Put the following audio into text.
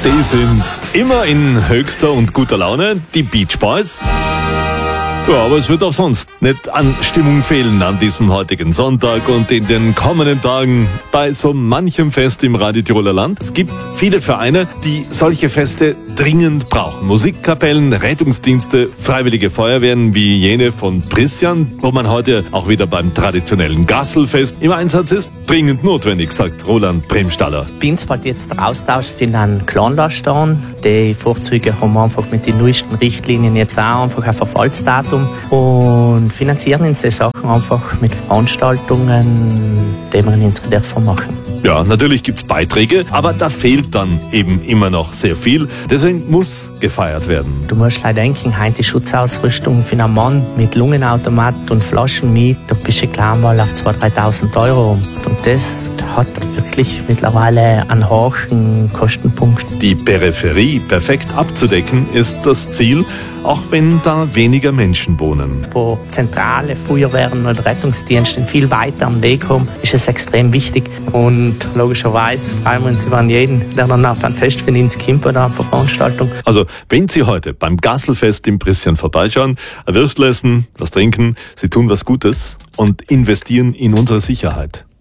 Die sind immer in höchster und guter Laune, die Beach Boys. Ja, aber es wird auch sonst nicht an Stimmung fehlen an diesem heutigen Sonntag und in den kommenden Tagen bei so manchem Fest im Radio Tiroler Land. Es gibt viele Vereine, die solche Feste dringend brauchen. Musikkapellen, Rettungsdienste, freiwillige Feuerwehren wie jene von Pristian, wo man heute auch wieder beim traditionellen Gasselfest im Einsatz ist. Dringend notwendig, sagt Roland Bremstaller. Bei uns fällt jetzt der Austausch für einen Kleinlast an. Die Fahrzeuge haben einfach mit den neuesten Richtlinien jetzt auch einfach ein Verfallsdatum und finanzieren uns die Sachen einfach mit Veranstaltungen, die wir in unserer Dörfer machen. Ja, natürlich gibt's Beiträge, aber da fehlt dann eben immer noch sehr viel. Deswegen muss gefeiert werden. Du musst leider denken, heute die Schutzausrüstung für einen Mann mit Lungenautomat und Flaschen mit, da bist du gleich mal auf 2.000, 3.000 Euro. Und das hat wirklich mittlerweile einen hohen Kostenpunkt. Die Peripherie perfekt abzudecken ist das Ziel, auch wenn da weniger Menschen wohnen. Wo zentrale Feuerwehren oder Rettungsdienste viel weiter am Weg haben, ist es extrem wichtig. Und logischerweise freuen wir uns über jeden, der dann auf ein Fest für uns kommt oder auf eine Veranstaltung. Also, wenn Sie heute beim Gasselfest im Pristian vorbeischauen, ein Würstel essen, was trinken, Sie tun was Gutes und investieren in unsere Sicherheit.